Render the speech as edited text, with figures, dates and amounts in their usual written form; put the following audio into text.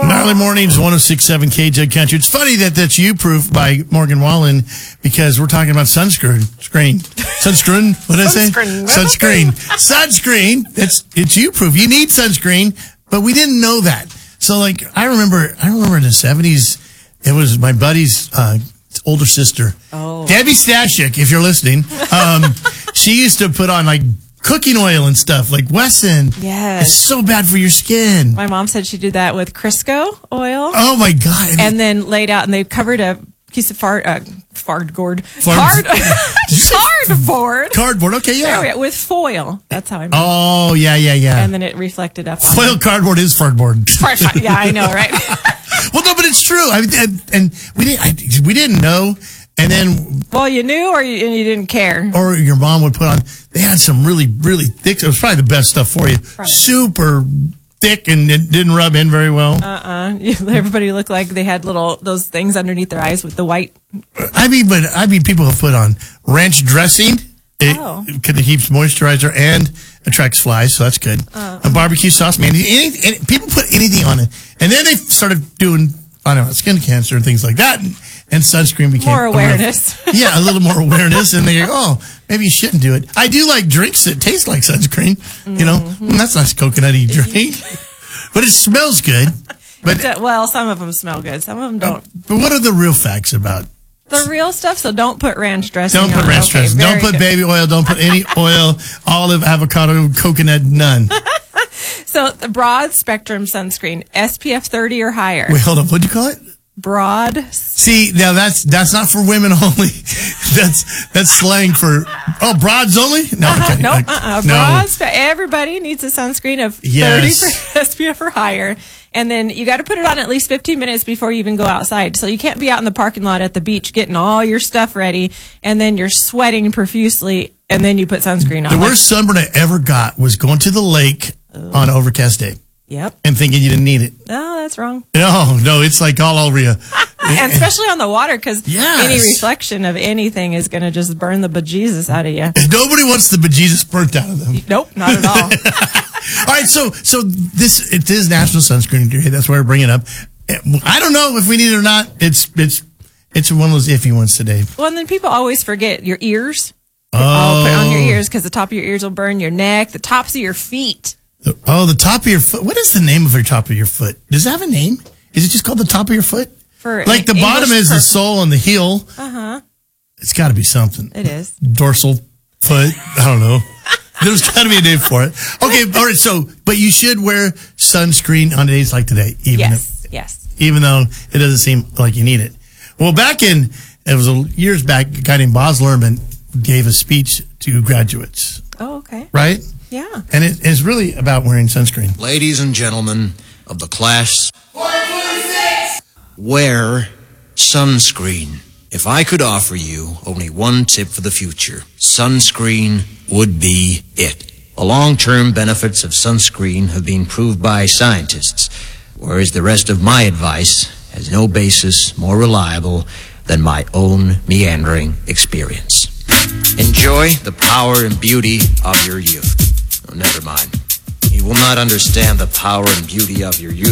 Early mornings, 106.7 KJ Country. It's funny that that's You Proof by Morgan Wallen because we're talking about sunscreen. Sunscreen? What did I say? Sunscreen. Sunscreen. It's You Proof. You need sunscreen, but we didn't know that. So, like, I remember in the 70s, it was my buddy's older sister, Debbie Stashik, if you're listening. She used to put on, like, cooking oil and stuff, like Wesson. Yes. It's so bad for your skin. My mom said she did that with Crisco oil. Oh, my God. And then laid out, and they covered a piece of cardboard. Cardboard, okay, yeah. With foil. That's how I made it. Oh, yeah. And then it reflected up. Foil cardboard is cardboard. Yeah, I know, right? Well, no, but it's true. I mean, and we didn't know. And then, well, you knew, and you didn't care. Or your mom would put on. They had some really, really thick. It was probably the best stuff for you. Right. Super thick, and it didn't rub in very well. Everybody looked like they had those things underneath their eyes with the white. I mean, people have put on ranch dressing. It keeps moisturizer and attracts flies, so that's good. A barbecue sauce, man. People put anything on it, and then they started doing, skin cancer and things like that. And sunscreen became more awareness. A little more awareness. And they go, maybe you shouldn't do it. I do like drinks that taste like sunscreen. You know, that's not a coconutty drink, but it smells good. But some of them smell good. Some of them don't. But what are the real facts about the real stuff? So don't put ranch dressing. Don't put ranch dressing. Don't put baby oil. Don't put any oil. Olive, avocado, coconut, none. So the broad spectrum sunscreen, SPF 30 or higher. Wait, hold on. What'd you call it? Broad. See, now that's not for women only. That's slang for broads only. No, no. Broads. Everybody needs a sunscreen of 30 for SPF or higher, and then you got to put it on at least 15 minutes before you even go outside. So you can't be out in the parking lot at the beach getting all your stuff ready, and then you're sweating profusely, and then you put sunscreen on. The worst sunburn I ever got was going to the lake on an overcast day. Yep. And thinking you didn't need it. No, that's wrong. No, it's like all over you. And especially on the water, because any reflection of anything is going to just burn the bejesus out of you. Nobody wants the bejesus burnt out of them. Nope, not at all. All right, so it is National Sunscreen Day. That's why we're bringing it up. I don't know if we need it or not. It's one of those iffy ones today. Well, and then people always forget your ears. Put on your ears because the top of your ears will burn your neck, the tops of your feet. The top of your foot. What is the name of your top of your foot? Does it have a name? Is it just called the top of your foot? Like the bottom is the sole and the heel. It's got to be something. It is. Dorsal foot. I don't know. There's got to be a name for it. Okay, all right. So, but you should wear sunscreen on days like today, even though it doesn't seem like you need it. Well, years back, a guy named Boz Lerman gave a speech to graduates. Oh, okay. Right? Yeah. And it's really about wearing sunscreen. Ladies and gentlemen of the class 426, wear sunscreen. If I could offer you only one tip for the future, sunscreen would be it. The long-term benefits of sunscreen have been proved by scientists, whereas the rest of my advice has no basis more reliable than my own meandering experience. Enjoy the power and beauty of your youth. Oh, never mind. You will not understand the power and beauty of your youth